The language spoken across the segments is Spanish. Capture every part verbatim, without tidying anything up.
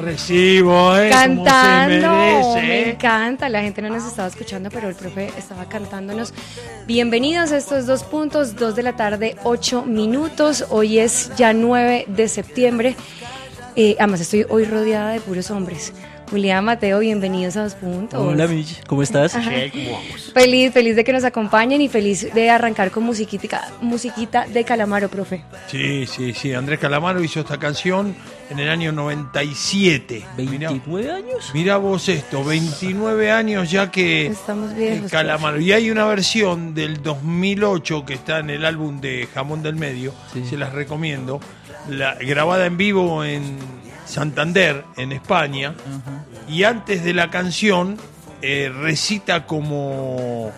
recibo, ¿eh? Cantando, Como se merece, me ¿eh? encanta. La gente no nos estaba escuchando, pero el profe estaba cantándonos. Bienvenidos a estos dos puntos, dos de la tarde, ocho minutos. Hoy es ya nueve de septiembre. Eh, además, estoy hoy rodeada de puros hombres. Julián, Mateo, bienvenidos a Dos Puntos. Hola, Mich, ¿cómo estás? Che, ¿cómo vamos? Feliz, feliz de que nos acompañen y feliz de arrancar con musiquita, musiquita de Calamaro, profe. Sí, sí, sí. Andrés Calamaro hizo esta canción en el año noventa y siete. ¿veintinueve años? Mira vos esto, veintinueve años ya que Estamos viejos, eh, Calamaro. Y hay una versión del dos mil ocho que está en el álbum de Jamón del Medio, Sí. se las recomiendo, la, grabada en vivo en Santander, en España. Ajá. Y antes de la canción eh, recita como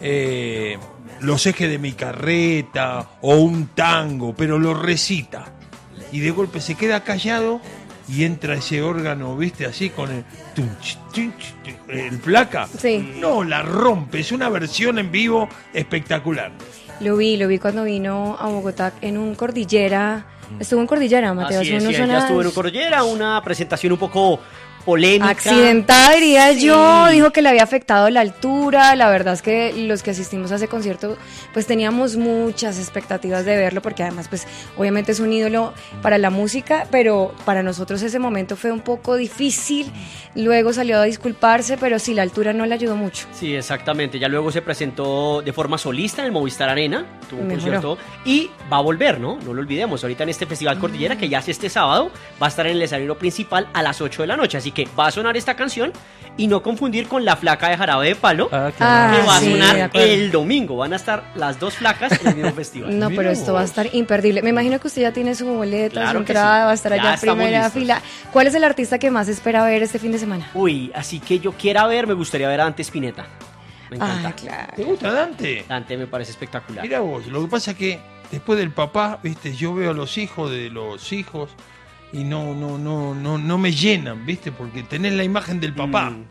eh, los ejes de mi carreta o un tango, pero lo recita. Y de golpe se queda callado y entra ese órgano, ¿viste? Así con el tunch, tunch, tunch, el placa. Sí. No, la rompe. Es una versión en vivo espectacular. Lo vi, lo vi cuando vino a Bogotá en un Cordillera. Estuvo en Cordillera, Mateo. Así hace es, unos sí, ya años. estuvo en un Cordillera, una presentación un poco polémica. Accidentada, diría Sí. yo. Dijo que le había afectado la altura. La verdad es que los que asistimos a ese concierto, pues teníamos muchas expectativas de verlo, porque además, pues, obviamente es un ídolo para la música, pero para nosotros ese momento fue un poco difícil. Luego salió a disculparse, pero sí, la altura no le ayudó mucho. Sí, exactamente. Ya luego se presentó de forma solista en el Movistar Arena, tuvo un Mejoró. concierto y va a volver, ¿no? No lo olvidemos. Ahorita en este Festival Cordillera, que ya es este sábado, va a estar en el escenario principal a las ocho de la noche. Así que va a sonar esta canción y no confundir con La Flaca de Jarabe de Palo, Ah, Ah, claro. que va a sí, de sonar acuerdo. el domingo. Van a estar las dos flacas en el mismo festival. No, Mira pero esto va a vos. estar imperdible. Me imagino que usted ya tiene su boleta, Claro su que entrada, sí. va a estar Ya allá en estamos primera listos. fila. ¿Cuál es el artista que más espera ver este fin de semana? Uy, así que yo quiera ver, me gustaría ver a Dante Spinetta. Me encanta. Ah, claro. ¿Te gusta Dante? Dante me parece espectacular. Mira vos, lo que pasa es que después del papá, viste, yo veo a los hijos de los hijos y no, no, no, no, no me llenan, viste, porque tenés la imagen del papá. Mm.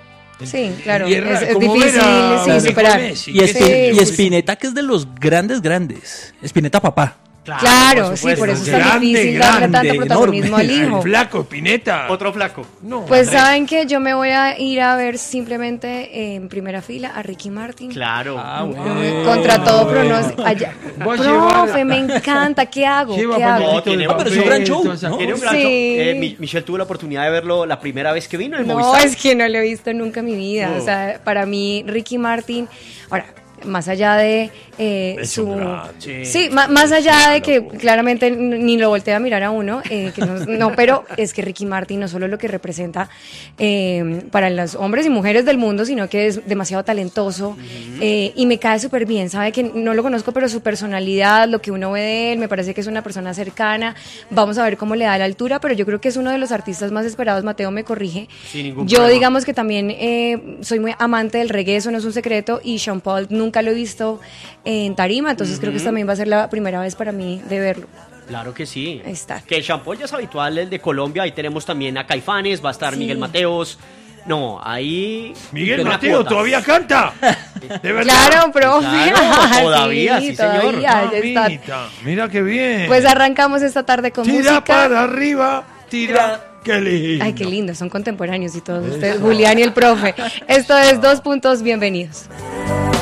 Sí, claro, Y es, raro, es como difícil ver a sí, Messi, superar. Messi, Y, qué Espi- sé y yo. Spinetta, que es de los grandes, grandes. Spinetta papá. Claro, sí, por eso es tan Grande, difícil darle grande, tanto protagonismo al El hijo. flaco Spinetta. Otro flaco. No, Pues Andrés. saben que yo me voy a ir a ver simplemente en primera fila a Ricky Martin. Claro. Ah, Eh, bueno. Contra todo bueno. pronóstico. Allá. Voy a Profe, llevar- me encanta. ¿Qué hago? Lleva ¿Qué hago? No, pañuelito tiene- de ah, pero es un gran papel, show, todas esas ¿no? Tiene un cosas. gran show. Sí. Eh, Mi- Michelle tuvo la oportunidad de verlo la primera vez que vino en el No, Movistar. es que no lo he visto nunca en mi vida. No. O sea, para mí, Ricky Martin. Ahora, más allá de eh, Es su. un grande. Sí, ma- más allá una de que locura. claramente n- ni lo voltea a mirar a uno, eh, que no, no, pero es que Ricky Martin no solo lo que representa eh, para los hombres y mujeres del mundo, sino que es demasiado talentoso eh, y me cae súper bien. Sabe que no lo conozco, pero su personalidad, lo que uno ve de él, me parece que es una persona cercana. Vamos a ver cómo le da la altura, pero yo creo que es uno de los artistas más esperados. Mateo me corrige. Sin ningún Yo, problema. digamos que también eh, soy muy amante del reggae, eso no es un secreto, y Sean Paul nunca lo he visto en tarima, entonces creo que también va a ser la primera vez para mí de verlo. Claro que sí. Ahí está. Que el shampoo ya es habitual, el de Colombia. Ahí tenemos también a Caifanes, va a estar Sí. Miguel Mateos. No, ahí. Miguel una Mateo cuota. todavía canta. De verdad. Claro, profe. Claro, todavía, sí, señor. todavía, ya está. Mamita, mira qué bien. Pues arrancamos esta tarde con tira música. para arriba, tira. Qué lindo. Ay, qué lindo, son contemporáneos y todos ustedes, Julián y el profe. Esto es Dos Puntos, bienvenidos.